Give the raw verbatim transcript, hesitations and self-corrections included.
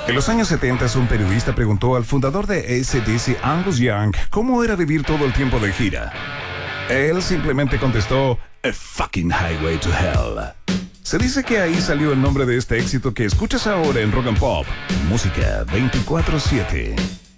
En los años setenta, un periodista preguntó al fundador de A C D C, Angus Young, cómo era vivir todo el tiempo de gira. Él simplemente contestó, "A fucking highway to hell". Se dice que ahí salió el nombre de este éxito que escuchas ahora en Rock and Pop, música veinticuatro siete.